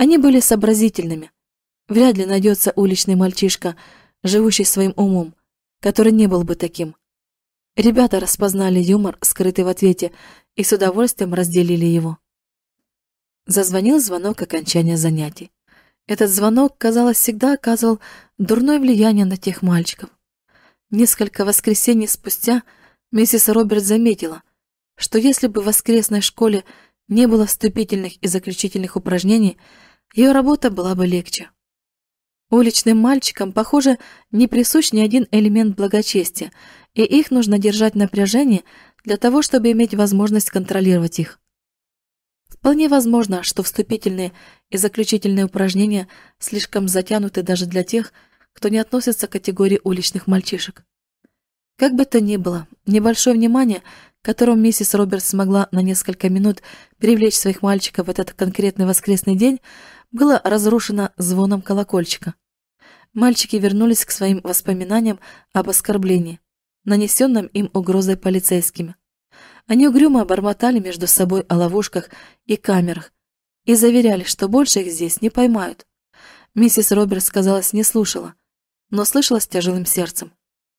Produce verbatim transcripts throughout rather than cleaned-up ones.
Они были сообразительными. Вряд ли найдется уличный мальчишка, живущий своим умом, который не был бы таким. Ребята распознали юмор, скрытый в ответе, и с удовольствием разделили его. Зазвонил звонок окончания занятий. Этот звонок, казалось, всегда оказывал дурное влияние на тех мальчиков. Несколько воскресений спустя миссис Робертс заметила, что если бы в воскресной школе не было вступительных и заключительных упражнений, ее работа была бы легче. Уличным мальчикам, похоже, не присущ ни один элемент благочестия, и их нужно держать в напряжении для того, чтобы иметь возможность контролировать их. Вполне возможно, что вступительные и заключительные упражнения слишком затянуты даже для тех, кто не относится к категории уличных мальчишек. Как бы то ни было, небольшое внимание, которым миссис Робертс смогла на несколько минут привлечь своих мальчиков в этот конкретный воскресный день, было разрушено звоном колокольчика. Мальчики вернулись к своим воспоминаниям об оскорблении, нанесенном им угрозой полицейскими. Они угрюмо бормотали между собой о ловушках и камерах и заверяли, что больше их здесь не поймают. Миссис Робертс, казалось, не слушала, но слышала с тяжелым сердцем.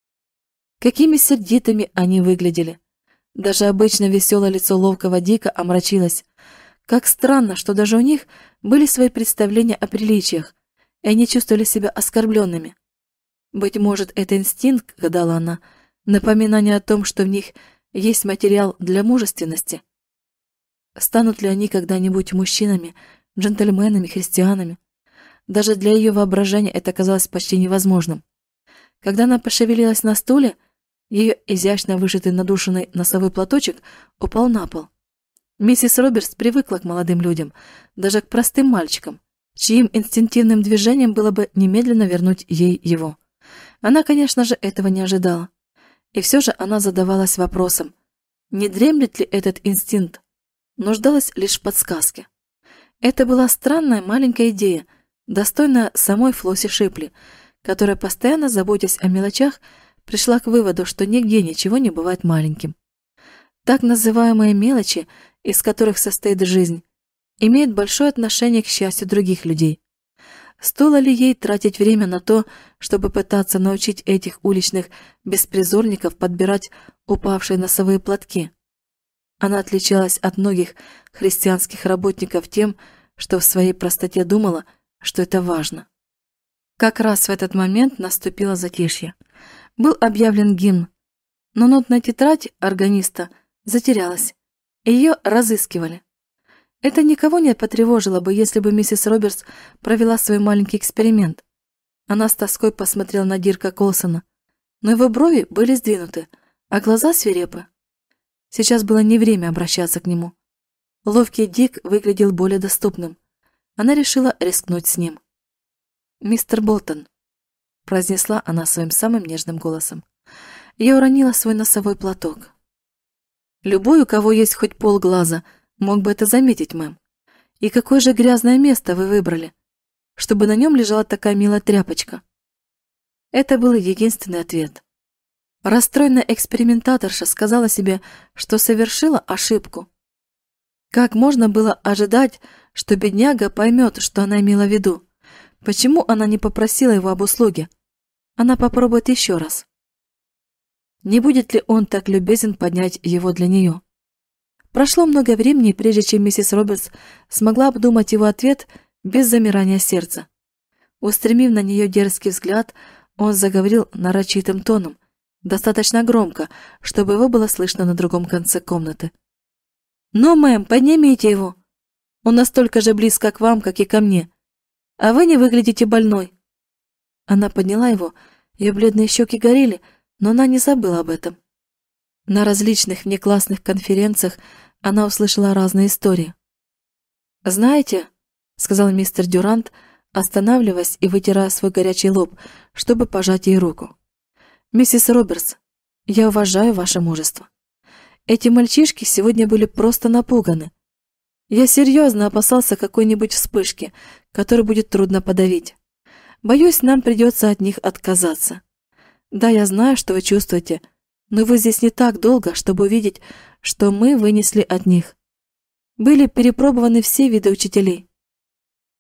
Какими сердитыми они выглядели. Даже обычно веселое лицо ловкого Дика омрачилось. Как странно, что даже у них были свои представления о приличиях, и они чувствовали себя оскорбленными. Быть может, это инстинкт, гадала она, напоминание о том, что в них есть материал для мужественности. Станут ли они когда-нибудь мужчинами, джентльменами, христианами? Даже для ее воображения это казалось почти невозможным. Когда она пошевелилась на стуле, ее изящно вышитый надушенный носовой платочек упал на пол. Миссис Робертс привыкла к молодым людям, даже к простым мальчикам, чьим инстинктивным движением было бы немедленно вернуть ей его. Она, конечно же, этого не ожидала. И все же она задавалась вопросом, не дремлет ли этот инстинкт, нуждалась лишь в подсказке. Это была странная маленькая идея, достойная самой Флосси Шипли, которая, постоянно заботясь о мелочах, пришла к выводу, что нигде ничего не бывает маленьким. Так называемые мелочи, из которых состоит жизнь, имеют большое отношение к счастью других людей. Стоило ли ей тратить время на то, чтобы пытаться научить этих уличных беспризорников подбирать упавшие носовые платки? Она отличалась от многих христианских работников тем, что в своей простоте думала, что это важно. Как раз в этот момент наступило затишье. Был объявлен гимн, но нотная тетрадь органиста затерялась, и ее разыскивали. Это никого не потревожило бы, если бы миссис Робертс провела свой маленький эксперимент. Она с тоской посмотрела на Дирка Колсона, но его брови были сдвинуты, а глаза свирепы. Сейчас было не время обращаться к нему. Ловкий Дик выглядел более доступным. Она решила рискнуть с ним. «Мистер Болтон», — произнесла она своим самым нежным голосом. Я уронила свой носовой платок. «Любой, у кого есть хоть полглаза, мог бы это заметить, мэм. И какое же грязное место вы выбрали, чтобы на нем лежала такая милая тряпочка». Это был единственный ответ. Расстроенная экспериментаторша сказала себе, что совершила ошибку. Как можно было ожидать, что бедняга поймет, что она имела в виду? Почему она не попросила его об услуге? Она попробует еще раз. Не будет ли он так любезен поднять его для нее? Прошло много времени, прежде чем миссис Робертс смогла обдумать его ответ без замирания сердца. Устремив на нее дерзкий взгляд, он заговорил нарочитым тоном, достаточно громко, чтобы его было слышно на другом конце комнаты. «Ну, мэм, поднимите его. Он настолько же близко к вам, как и ко мне. А вы не выглядите больной». Она подняла его, ее бледные щеки горели, но она не забыла об этом. На различных внеклассных конференциях она услышала разные истории. «Знаете», — сказал мистер Дюрант, останавливаясь и вытирая свой горячий лоб, чтобы пожать ей руку. «Миссис Робертс, я уважаю ваше мужество. Эти мальчишки сегодня были просто напуганы. Я серьезно опасался какой-нибудь вспышки, которую будет трудно подавить. Боюсь, нам придется от них отказаться. Да, я знаю, что вы чувствуете, но вы здесь не так долго, чтобы увидеть, что мы вынесли от них. Были перепробованы все виды учителей.